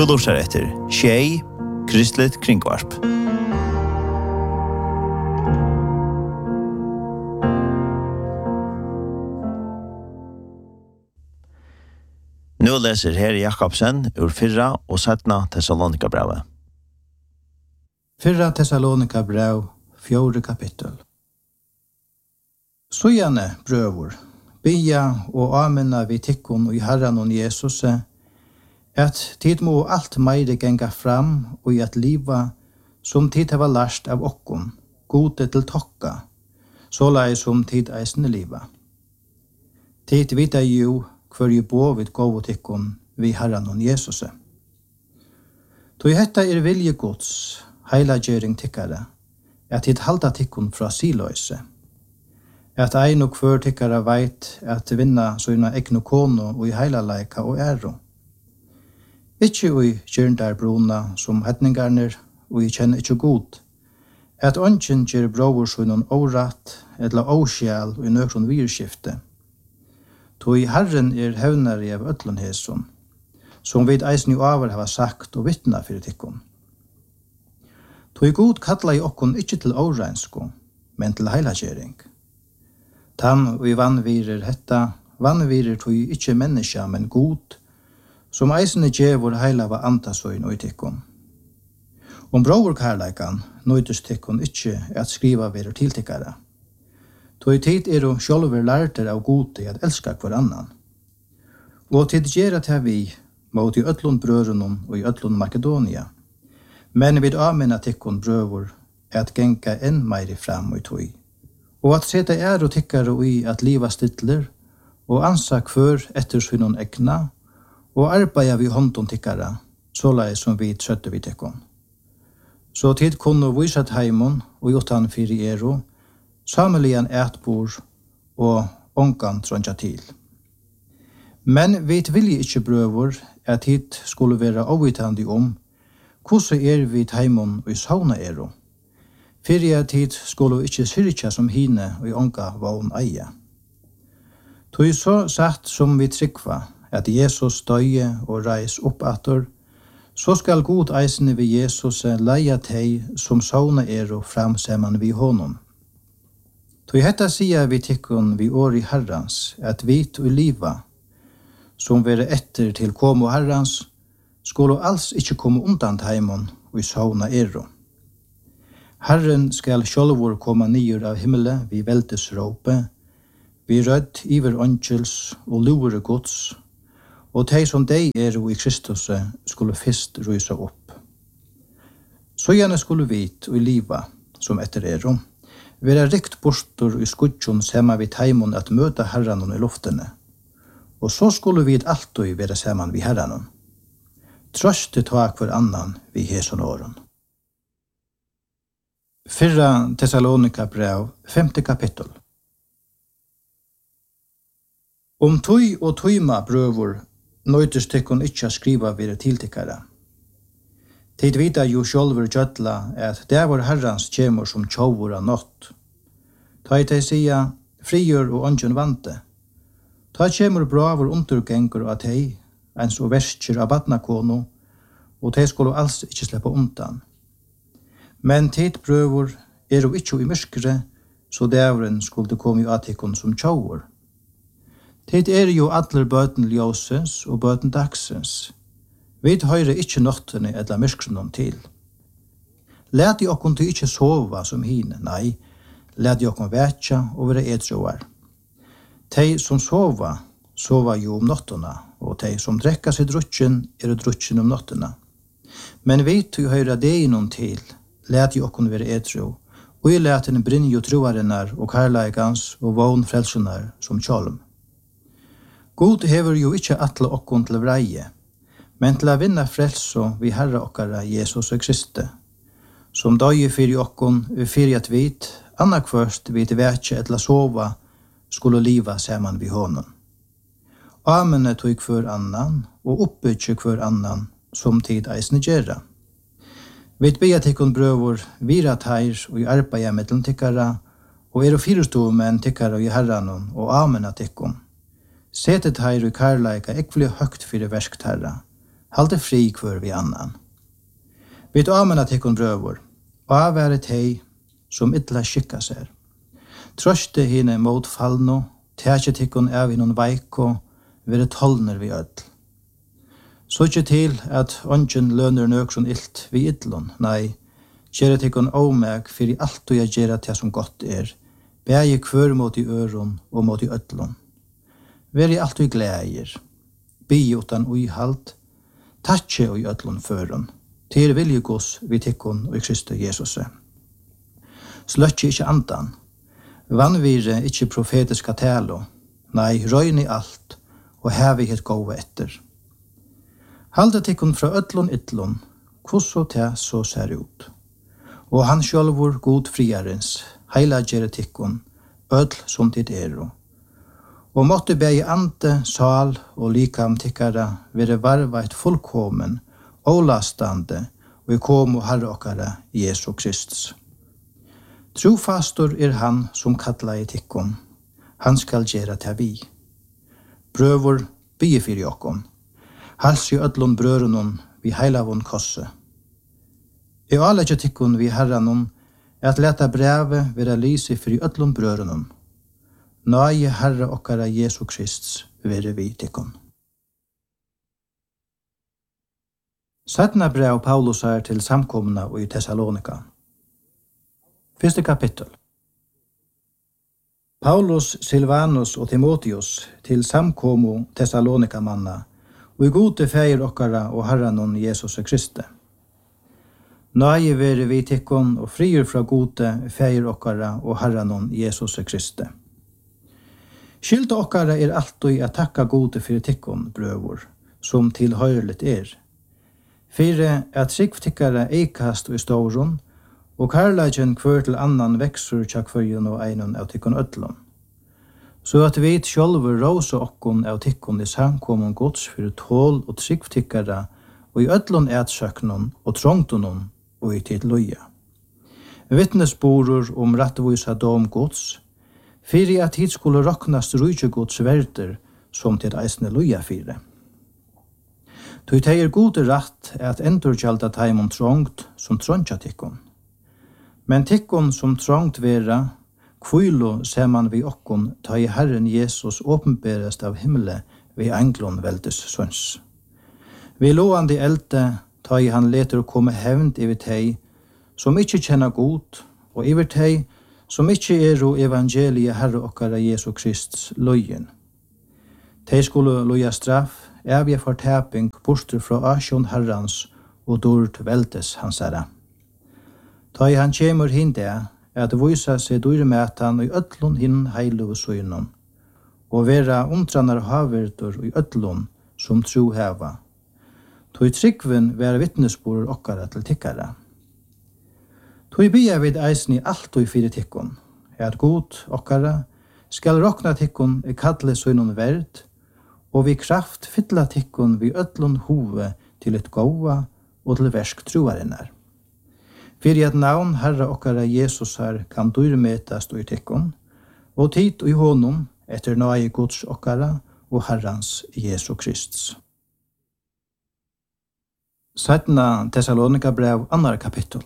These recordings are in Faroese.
Du lurer etter Tjei, Kristelig Kringvarp. Nu leser her Jakobsen ur 4 og 17 Thessalonika-brevet. 4 Thessalonika-brev, 4 kapittel. Sujane, brøver, bia og amena vi tikkun og i Herren og Jesus, at tid må alt meire genga fram og i at liva som tid hava lært av okkon, gode til tokka, såleis som tid eisne liva. Tid vita jo hver jo bo vid gåvo tikkun vi Herren og Jesus. Toi hetta vilje Guds, heila gjering tikkare, at tid halda tikkun fra siløyse, at ein og hver tikkare veit at vinna sånne egnu kono og i heila leika og æro. Ikkje ui kyrndar bruna som hetningarner og i kjenner ikkje god, at ongen gjer bror sånne åratt eller åskjæl og i nøkron virskifte. Toi Herren hevnari av öllun hesson, som vid eisen jo avar hava sagt og vittna fyrir tikkun. Toi god kalla i okkon ikkje til åreinsko, men til heilagjering. Tan og i vannvirer hetta, vannvirer toi ikkje menneska, men god, som eisene djevor heila var antasøyn og i tikkun. Bror kærleikan, nøytus tikkun ikkje at skriva vir tiltikkara. Toi tid jo sjálfur lærter av gode at elska hver annan. Og tid gjerra til vi, mot i öllun brørunon og i öllun Makedonia. Men vid amena tikkun brøvur at genka enn meiri fram og toi. Og at seta og tikkare i at liva stitler, og ansa hver etter synon egna, og arbeida vi håndon tikkara, såleis som vi trøtte vi tikkun. Så tid kunne visat heimon og jotan fyri samelian ætbor og ongan tronja til. Men vi vilje ikkje brøvor at hit skulle være avvitandi hvordan vi heimon og i sauna Fyrir at hit skulle ikkje syrkja som hine og i onga vogn eia. Toi så sagt som vi tryggva at Jesus døye og reis opp atter, så skal god eisene vi Jesus leia teg som sauna fram saman vi honom. Toi hetta sia vi tikkun vi år i Herrans, at vit og liva, som vere etter til komo Herrans, skulle alls ikkje komme undan heimon og i sauna Herren skal sjálvor koma nyer av himmelen vi veldes råpe, vi rødd iver ångels og lure gods, og de som de i Kristus skulle fyrst rysa opp. Så gjerne skulle vit og liva, som etter vera rikt bortur i skudjon sema vid heimon at møta herranon i luftene, og så skulle vi alltid vera saman vid herranon. Trøste ta hver annan vid heson åren. 4 Thessalonika-brev, 5 kapittel. Tøy og tøyma brøvor, nøytes tikkun ikkje skriva vire tiltikkara. Tid vita jo sjálfur gjøtla at det var herrans kjemur som tjovur av nått. Ta i teg sia, frigjør og ongen vante. Ta kjemur bravur undergengur av teg, ens og verskir av badnakono, og teg skulle alls ikkje sleppa undan. Men tid prøvur jo ikkje i myskre, så dævren skulle komme av tikkun som tjovur. Tid jo atler bøten ljósens og bøten dagsens. Vi høyre ikkje nottene eller myskrenon til. Læt i okkon til ikkje sova som hine, nei, læt i okkon vetja og være edroar. Tei som sova, sova jo nottena, og tei som drekka seg drutjen, drutjen nottena. Men vi høyre deinon til, læt i okkon være edro, og i læten brinjo troarinnar og karlaigans og vogn frelsunar som kjolm. God hever jo ikkje atle okkon til vreie, men til å vinna frelso vi Herre okkara Jesus og Kristi, som døye fyrir okkon, fyrir at vit, annakvørst vit vekje etla sova, skulle liva saman vi honom. Amene tog hver annan, og oppbyggje hver annan, som tid eisne gjerra. Vit beja tikkun brøvor, vira teir og i arbeida mellom tikkara, og fyrståmenn tikkara i Herranon, og amena tikkun. Setet teir og karlaika ekvelig høgt fyrir versk terra, Halte fri kvar vi annan. Vid amena tekkon brøvor, avvære tei som ytla skikka ser. Trøste hine motfallno, tækje tekkon av hinnon veiko, vere tollner vi ødl. Så ikke til at ongen lønner nøkron illt vi ytlon, nei, gjerra tekkon omeg fyrir alt og jeg gjerra til som godt bægi kvør mot i øron og mot i ødlon. Veri alt og glægir, bi utan uihalt, tatje og i ødlon føron, til viljegos vi tekkon og i Kristi Jesus. Sløtje ikkje andan, vanvire ikkje profetiska talo, nei, røyn i alt, og hevi het gåve etter. Halde tekkon fra ødlon ytlon, kosso te så ser ut. Og han sjølvor god friarens, heila gjerre tekkon, ødl som tid Og måtte bægi ante, sal og likam tikkara vere varvait fullkomen, olastande, og i kom og herre okkara Jesu Kristus. Trofastor han som kalla i tikkon, han skal gjerra til vi. Brøvor bygge fyrir okkon, hals i ødlon brørunon vi heilavon kosse. I alegja tikkon vi herranon, at leta breve vera lysi fyrir ødlon brørunon. Nøye herre okkara Jesu Kristus vere vi tikkon. Sætna brev Paulus til samkomna og i Thessalonika. 1. kapittel. Paulus, Silvanus og Timotheus til samkomo Thessalonika manna, og i gode feir okkara og herranon Jesus Kristi. Nøye vere vi tikkon og frier fra gode feir okkara og herranon Jesus Kristi. Skylda okkara alltid at takka gode fyrir tikkon, brøvor, som tilhøyrligt Fyrir at trikvtikkara eikast og i ståron, og karlagen kvør til annan veksur tja kvøyen og einon av tikkon ødlon. Så at vi sjálfur råse okkon av tikkon i samkomon gods fyrir tål og trikvtikkara, og i ødlon ætsøknon og trongtonon og i tid loja. Vittnesborur rattvisa dom gods, fyrir at hit skulle roknast rujtje gods verder som til eisne loja fyrir. Tui teir gode ratt at endurgjalda taimon trongt som tronja tikkon. Men tikkon som trongt vera, kvilo ser man vi okkon ta i Herren Jesus åpenberast av himmele vi englon veldes søns. Vi loande elte ta i han leter å komme hevnt iver tei som ikkje kjenner god, og iver tei som ikkje evangelie Herre okkara Jesu Kristus løyen. Tei skulle loja straff, evige fortaping borster fra asjon Herrans og dord veldes hans herre. Ta i han kjemur hinde at vysa seg dyrmetan og i ødlon hinn heilu søgnon, og vera omtranar haverdur og i ødlon som tro heva. Tog trikven vera vittnesbor okkara til tikkara. Tog bia vid eisen i alt og i fire tikkon, at god okkara skal rokna tikkon i kalle søgnon verd, og vi kraft fylla tikkon vi ødlon hove til et gåa og til versk troarinnar. Fyrir at navn Herre okkara Jesus kan dyrmetast i tikkon, og tid og i honom etter nøye Guds okkara og Herrans Jesu Kristus. Sætna Thessalonika brev 2. kapittel.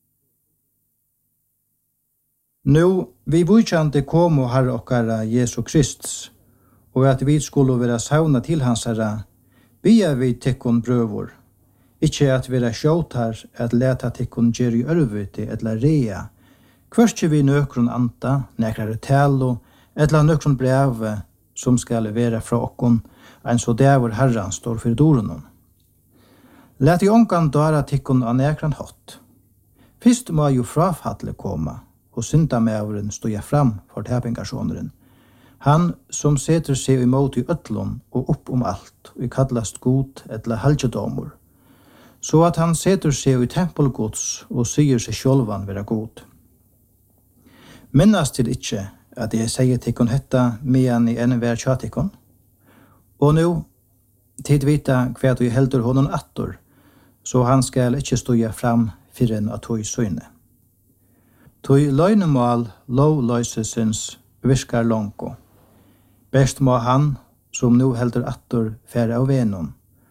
Nu, vi bujkjante komo Herre okkara Jesu Kristus, og at vi skulle være sauna til hans herra, bia vi tikkun brøvor, ikkje at vera sjåtar at leta tikkun gjerri ørviti etla rea, kvørstje vi nøkron anta, nekrare talo, etla nøkron breve som skal vera fra okkon, ein så dævor herran står fyrir dorunon. Let i ongan dara tikkun av nekran hot. Fyrst må jo frafatle koma, og syndamævren stoja fram for tæpingarsåneren. Han som seter seg imot i ødlon og opp alt, og kallast god etla halvdjedomur, så at han seter seg i tempelgods og sier seg sjølvan vera god. Minnast til ikkje at jeg sier tikkun hetta mean i enn vær tjatikon, og nu tid vita hva du heldur honom attor, så han skal ikkje stoja fram fyrir enn at tog søyne. Tog løgnemal lovløysesens virkar langko. Best må han, som nu heldur attor, fære av venon.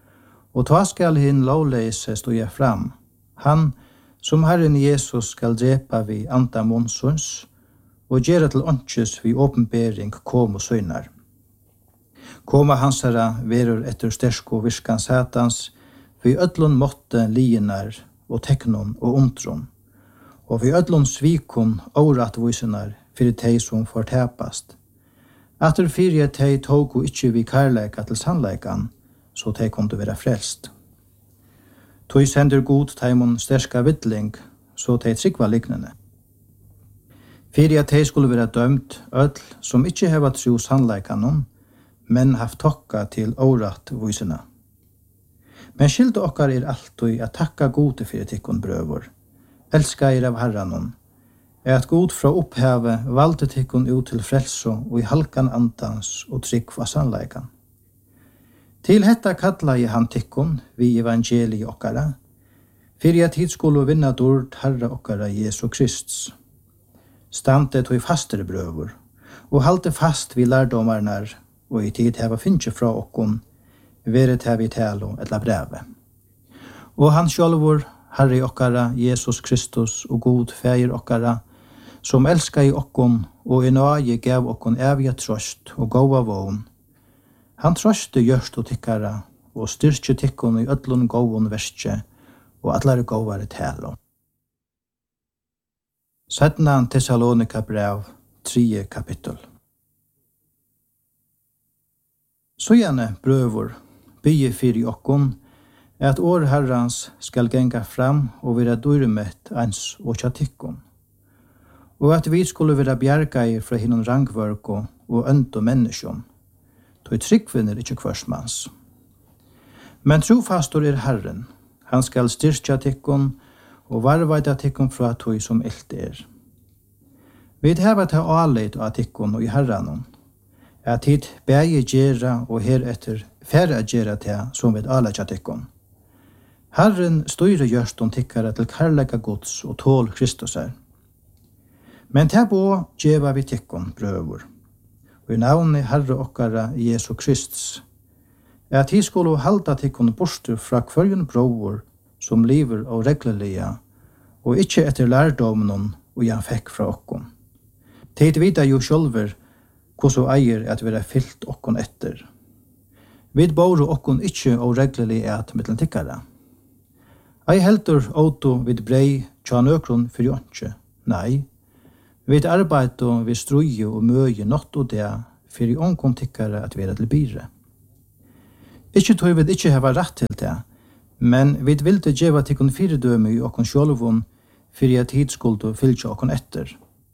Og ta skal hin lovleise stå fram. Han, som Herren Jesus skal drepa vi anda monsons, og gjøre til åndsjes vi åpenbering kom og søgnar. Koma hans herra verur etter stersko viskan satans, vi ødlun måtte lienar og teknon og undron, og vi ødlun svikon åratvisenar fyrir tei som fortepast. Atter fyrir tei togu ikkje vi karleika til sannleikan, så tei kundu vera frelst. Tui sender god teimon sterska vittling, så tei tryggva liknende. Fyrir tei skulle vera dømt ødl som ikkje heva tru sannleikanon, men haft tokka til åratvisena. Men skilde okkar alltid at takka gode fyrir tikkun brøvor. Elska av Herranon, at god fra opphavet valde tikkun ut til frelso og i halkan andans og tryggva sannleikan. Til hetta kalla I han tikkun vi evangeli okkara, fyrir at hit skulle vinna dord Herra okkara Jesu Krists. Stande tog fastere brøvor, og halte fast vi lærdomarnar, og I tid heva finnje fra okkon, veret her vi talo etla breve. Og han sjálvor, Herre okkara, Jesus Kristus og god feir okkara, som elskar I okkon og I nøye gav okkon evige trøst og gåva vån. Han trøste gjørst og tikkara, og styrke tikkon I ødlun gåvon verste, og atlare gåvare talo. Sedna Thessalonika brev, 3 kapittel. Sojane brøvor, bygge fyrir okkon, at år Herrans skal genga fram og vera dyrmett ens og tjatikkon, og at vi skulle vera bjergai fra hinnon rangvørko og ønd og menneskjon, tog tryggvinner ikkje kvarsmans. Men trofastor Herren, han skal styrkja tikkon og varvaida tikkon fra tog som ilt Vi heva ta aleit av tikkon og I Herranon, at hit bæge gjerra og heretter færre gjerra til som vi aletja tikkon. Herren styrer gjørst tikkara til karlega gods og tål Kristus Men til på djeva vi tikkon brøvor, og I navnet Herre okkara Jesu Kristus, at hit skulle halda tikkon borster fra kvarjon brøvor som lever og reglelia, og ikkje etter lærdomnon og han fekk fra okkon. Tid vita jo sjølver hvordan eier at vera fyllt okkon etter. Vid bor okkon ikkje og reglelig at mittlen tikkara. Ei heldur auto vid brei tja nøkron fyrir åndsje. Nei, vid arbeid og vid struje og møye nått og det fyrir ånkon tikkara at vera til bire. Ikkje tog vid ikkje heva rett til det, men vid vilde djeva tikkon fyrdøme I okkon sjølvun fyrir at hit skuldu fylltja okkon etter.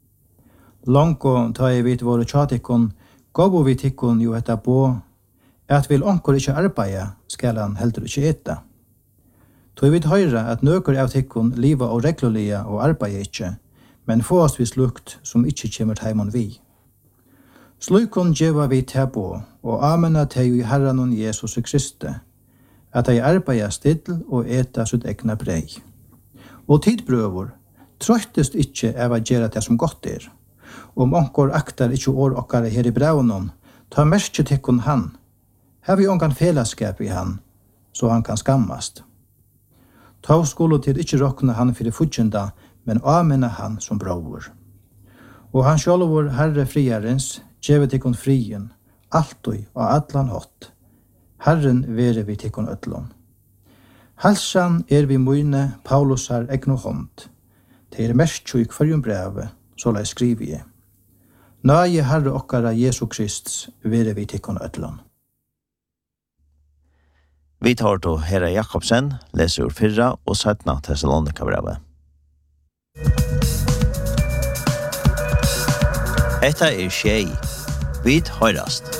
Longo ta I vid våre tjatikkon, gav vi tikkon jo etta på, at vil onkor ikkje arbeida, skal han heldur ikkje etta. Tog vi høyra at nøkur av tikkon liva og reglulia og arbeida ikkje, men få oss vis lukt som ikkje kjemur heimon vi. Slukon djeva vi tebo, og amena teg I Herranon Jesus Kristi, at ei arbeida still og eta sitt egna brei. Og tidbrøvor, trøytest ikkje av a gjera det som godt Om onkor aktar ikkje år okkara her I braunon, ta merkje tikkon han. Her vi onkan felaskap I han, så han kan skammast. Ta skolo til ikkje rokna han fyrir fudjenda, men amena han som brauor. Og han sjálvor Herre friarens, djeve tikkon frien, altoi og allan hot. Herren vere vi tikkon ötlon. Halsan vi møyne Paulusar egno hånd. Det merkje I kvarjon breve, så la skrivi I. Nøye Herre okkara Jesu Krist, vere vi tikkon ötlon. Vi tar til Herre Jakobsen, leser ur 4 og 17 Thessalonika brevet. Etta skjei. Vi høyrast.